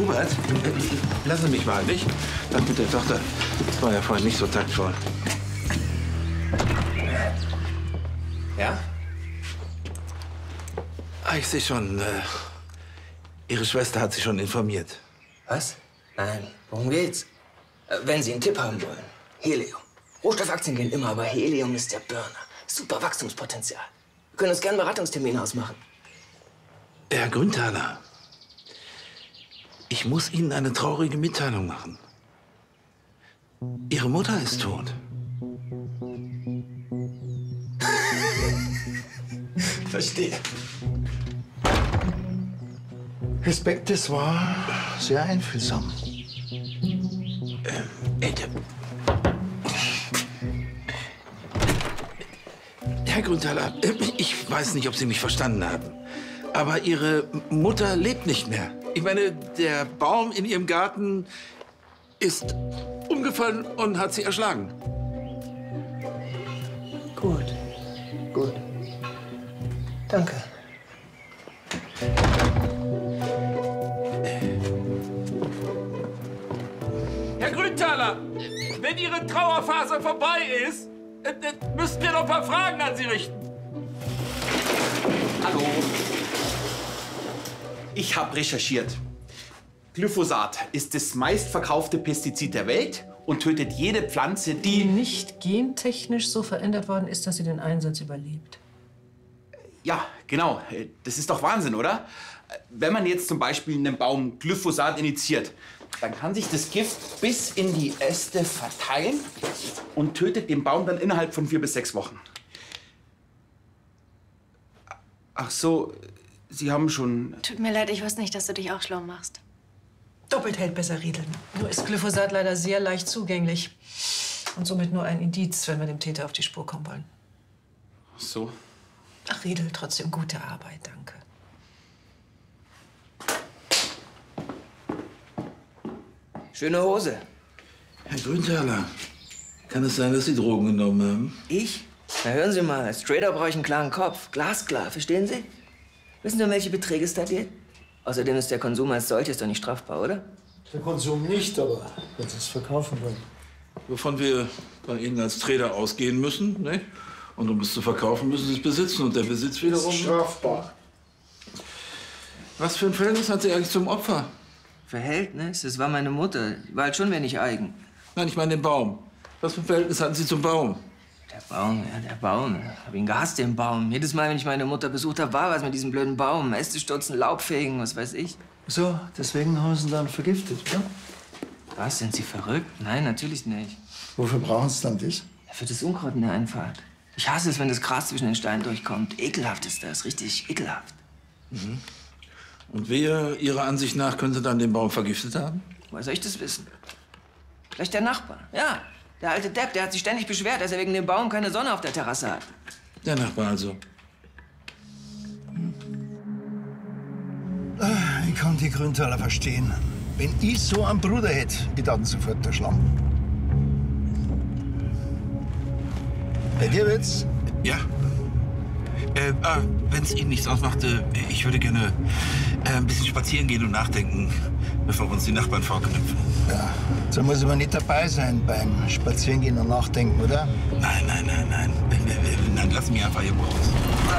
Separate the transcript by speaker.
Speaker 1: Hubert, lassen Sie mich mal, nicht? Das mit der Tochter war ja vorhin nicht so taktvoll.
Speaker 2: Ja?
Speaker 1: Ah, ich sehe schon, Ihre Schwester hat Sie schon informiert.
Speaker 2: Was? Nein, worum geht's? Wenn Sie einen Tipp haben wollen. Helium. Rohstoffaktien gehen immer, aber Helium ist der Burner. Super Wachstumspotenzial. Wir können uns gerne einen Beratungstermin ausmachen.
Speaker 1: Herr Grünthaler, ich muss Ihnen eine traurige Mitteilung machen. Ihre Mutter ist tot.
Speaker 2: Verstehe.
Speaker 3: Respekt, das war sehr einfühlsam.
Speaker 1: Herr Grünthaler, ich weiß nicht, ob Sie mich verstanden haben, aber Ihre Mutter lebt nicht mehr. Ich meine, der Baum in Ihrem Garten ist umgefallen und hat Sie erschlagen.
Speaker 2: Gut. Gut. Danke.
Speaker 1: Herr Grünthaler, wenn Ihre Trauerphase vorbei ist, müssten wir noch ein paar Fragen an Sie richten.
Speaker 4: Hallo. Ich habe recherchiert. Glyphosat ist das meistverkaufte Pestizid der Welt und tötet jede Pflanze,
Speaker 5: die nicht gentechnisch so verändert worden ist, dass sie den Einsatz überlebt.
Speaker 4: Ja, genau. Das ist doch Wahnsinn, oder? Wenn man jetzt zum Beispiel einem Baum Glyphosat injiziert, dann kann sich das Gift bis in die Äste verteilen und tötet den Baum dann innerhalb von 4 bis 6 Wochen. Ach so, Sie haben schon...
Speaker 6: Tut mir leid, ich wusste nicht, dass du dich auch schlau machst.
Speaker 5: Doppelt hält besser riedeln. Nur ist Glyphosat leider sehr leicht zugänglich. Und somit nur ein Indiz, wenn wir dem Täter auf die Spur kommen wollen.
Speaker 4: Ach so.
Speaker 5: Ach, Riedel, trotzdem gute Arbeit, danke.
Speaker 2: Schöne Hose.
Speaker 1: Herr Grünthaler, kann es sein, dass Sie Drogen genommen haben?
Speaker 2: Ich? Na, hören Sie mal, als Trader brauche ich einen klaren Kopf. Glasklar, verstehen Sie? Wissen Sie, um welche Beträge es da geht? Außerdem ist der Konsum als solches doch nicht strafbar, oder?
Speaker 3: Der Konsum nicht, aber wenn Sie es verkaufen wollen.
Speaker 1: Wovon wir bei Ihnen als Trader ausgehen müssen, ne? Und um es zu verkaufen, müssen Sie es besitzen. Und der Besitz wiederum...
Speaker 3: Das ist strafbar.
Speaker 1: Was für ein Verhältnis hat sie eigentlich zum Opfer?
Speaker 2: Verhältnis? Das war meine Mutter. Die war halt schon wenig eigen.
Speaker 1: Nein, ich meine den Baum. Was für ein Verhältnis hatten Sie zum Baum?
Speaker 2: Der Baum, ja, der Baum. Ich hab ihn gehasst, den Baum. Jedes Mal, wenn ich meine Mutter besucht habe, war was mit diesem blöden Baum. Äste stürzen, Laub fegen, was weiß ich.
Speaker 3: So, deswegen haben Sie ihn dann vergiftet, oder?
Speaker 2: Was, sind Sie verrückt? Nein, natürlich nicht.
Speaker 3: Wofür brauchen Sie dann das?
Speaker 2: Für das Unkraut in der Einfahrt. Ich hasse es, wenn das Gras zwischen den Steinen durchkommt. Ekelhaft ist das, richtig ekelhaft.
Speaker 1: Mhm. Und wer Ihrer Ansicht nach könnte dann den Baum vergiftet haben?
Speaker 2: Woher soll ich das wissen? Vielleicht der Nachbar. Ja, der alte Depp, der hat sich ständig beschwert, dass er wegen dem Baum keine Sonne auf der Terrasse hat.
Speaker 1: Der Nachbar also.
Speaker 3: Ich kann die Grünthaler verstehen. Wenn ich so einen Bruder hätte, ich dann sofort der Schlamm. Bei dir wird's?
Speaker 1: Ja. Wenn es Ihnen nichts ausmachte, ich würde gerne ein bisschen spazieren gehen und nachdenken, bevor wir uns die Nachbarn vorknüpfen.
Speaker 3: Ja, so muss aber nicht dabei sein beim Spazierengehen und Nachdenken, oder?
Speaker 1: Nein, nein, nein, nein. Nein, lass mich einfach hier raus.